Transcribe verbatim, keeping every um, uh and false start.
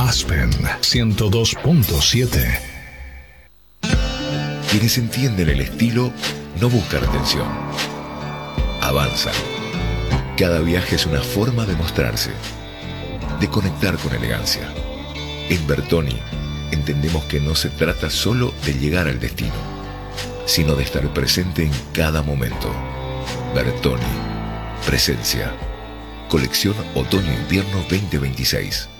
Aspen ciento dos punto siete. Quienes entienden el estilo no buscan atención. Avanzan. Cada viaje es una forma de mostrarse, de conectar con elegancia. En Bertoni entendemos que no se trata solo de llegar al destino, sino de estar presente en cada momento. Bertoni. Presencia. Colección Otoño-Invierno veinte veintiséis.